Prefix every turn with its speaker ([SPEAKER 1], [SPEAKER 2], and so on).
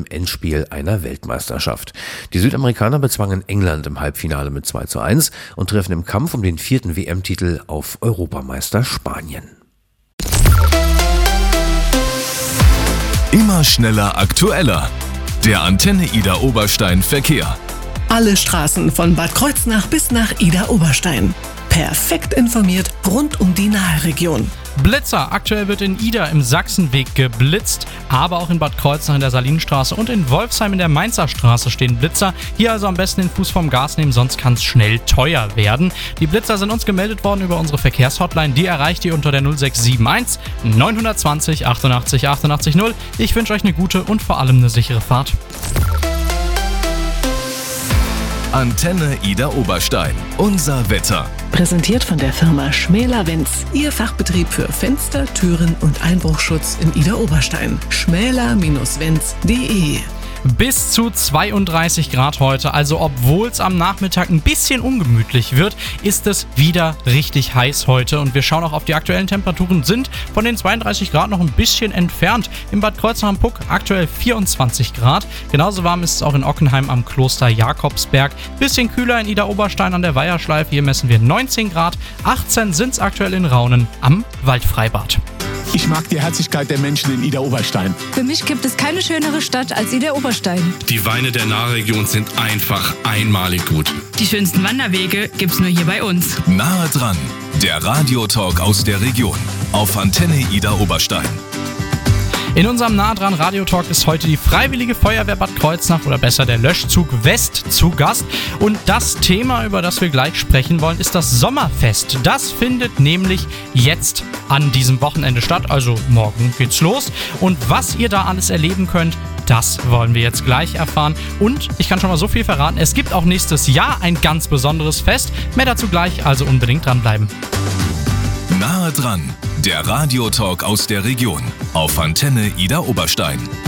[SPEAKER 1] Endspiel einer Weltmeisterschaft. Die Südamerikaner bezwangen England im Halbfinale mit 2:1 und treffen im Kampf um den 4. WM-Titel auf Europameister Spanien.
[SPEAKER 2] Immer schneller, aktueller. Der Antenne Idar Oberstein Verkehr.
[SPEAKER 3] Alle Straßen von Bad Kreuznach bis nach Idar Oberstein. Perfekt informiert rund um die Nahregion.
[SPEAKER 4] Blitzer. Aktuell wird in Idar im Sachsenweg geblitzt, aber auch in Bad Kreuznach in der Salinenstraße und in Wolfsheim in der Mainzer Straße stehen Blitzer. Hier also am besten den Fuß vom Gas nehmen, sonst kann es schnell teuer werden. Die Blitzer sind uns gemeldet worden über unsere Verkehrshotline. Die erreicht ihr unter der 0671 920 88 88 0. Ich wünsche euch eine gute und vor allem eine sichere Fahrt.
[SPEAKER 2] Antenne Idar Oberstein. Unser Wetter.
[SPEAKER 3] Präsentiert von der Firma Schmäler-Wenz. Ihr Fachbetrieb für Fenster, Türen und Einbruchschutz in Idar Oberstein. schmäler-wenz.de.
[SPEAKER 4] Bis zu 32 Grad heute, also obwohl es am Nachmittag ein bisschen ungemütlich wird, ist es wieder richtig heiß heute. Und wir schauen auch auf die aktuellen Temperaturen, sind von den 32 Grad noch ein bisschen entfernt. Im Bad Kreuznach am Puck aktuell 24 Grad. Genauso warm ist es auch in Ockenheim am Kloster Jakobsberg. Bisschen kühler in Idar Oberstein an der Weiherschleife. Hier messen wir 19 Grad. 18 sind es aktuell in Raunen am Waldfreibad.
[SPEAKER 5] Ich mag die Herzlichkeit der Menschen in Idar Oberstein.
[SPEAKER 6] Für mich gibt es keine schönere Stadt als Idar Oberstein.
[SPEAKER 7] Die Weine der Nahregion sind einfach einmalig gut.
[SPEAKER 8] Die schönsten Wanderwege gibt's nur hier bei uns.
[SPEAKER 2] Nahe dran. Der Radiotalk aus der Region. Auf Antenne Idar Oberstein.
[SPEAKER 4] In unserem Nah dran Radiotalk ist heute die Freiwillige Feuerwehr Bad Kreuznach oder besser der Löschzug West zu Gast. Und das Thema, über das wir gleich sprechen wollen, ist das Sommerfest. Das findet nämlich jetzt an diesem Wochenende statt, also morgen geht's los. Und was ihr da alles erleben könnt, das wollen wir jetzt gleich erfahren. Und ich kann schon mal so viel verraten, es gibt auch nächstes Jahr ein ganz besonderes Fest. Mehr dazu gleich, also unbedingt dranbleiben.
[SPEAKER 2] Nahe dran. Der Radiotalk aus der Region. Auf Antenne Idar Oberstein.